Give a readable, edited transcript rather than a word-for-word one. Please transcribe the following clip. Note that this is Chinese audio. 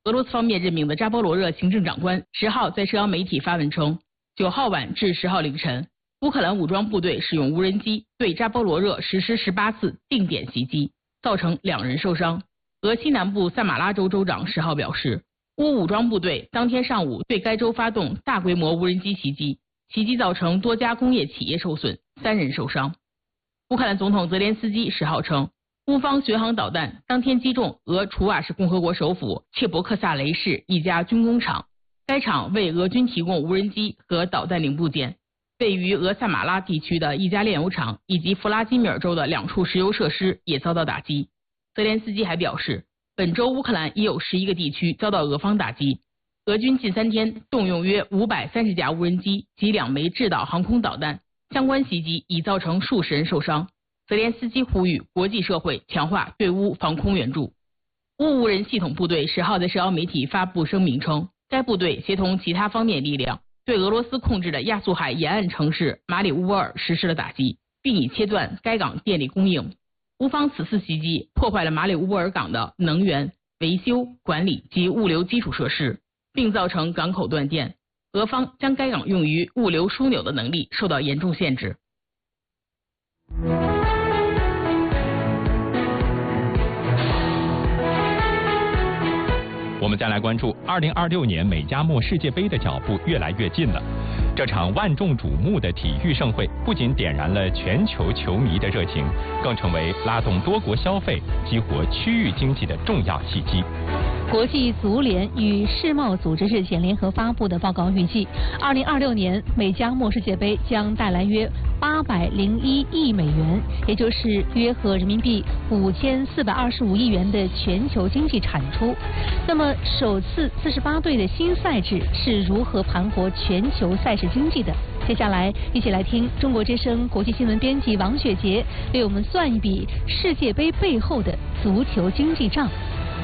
俄罗斯方面任命的扎波罗热行政长官10号在社交媒体发文称，9号晚至10号凌晨，乌克兰武装部队使用无人机对扎波罗热实施18次定点袭击，造成2人受伤。俄西南部萨马拉州州长10号表示，乌武装部队当天上午对该州发动大规模无人机袭击，袭击造成多家工业企业受损，3人受伤。乌克兰总统泽连斯基10号称，乌方巡航导弹当天击中俄楚瓦什共和国首府切博克萨雷市一家军工厂，该厂为俄军提供无人机和导弹零部件。位于俄萨马拉地区的一家炼油厂以及弗拉基米尔州的2处石油设施也遭到打击。泽连斯基还表示，本周乌克兰已有11个地区遭到俄方打击，俄军近3天动用约530架无人机及2枚制导航空导弹，相关袭击已造成数十人受伤。泽连斯基呼吁国际社会强化对乌防空援助。乌无人系统部队10号在社交媒体发布声明称，该部队协同其他方面力量，对俄罗斯控制的亚速海沿岸城市马里乌波尔实施了打击，并已切断该港电力供应。乌方此次袭击破坏了马里乌波尔港的能源、维修、管理及物流基础设施，并造成港口断电。俄方将该港用于物流枢纽的能力受到严重限制。 我们再来关注2026年美加墨世界杯的脚步越来越近了。这场万众瞩目的体育盛会不仅点燃了全球球迷的热情，更成为拉动多国消费、激活区域经济的重要契机。 国际足联与世贸组织日前联合发布的报告预计，2026年美加墨世界杯将带来约801亿美元，也就是约合人民币5425亿元的全球经济产出。那么，首次48队的新赛制是如何盘活全球赛事经济的？接下来，一起来听中国之声国际新闻编辑王雪杰为我们算一笔世界杯背后的足球经济账。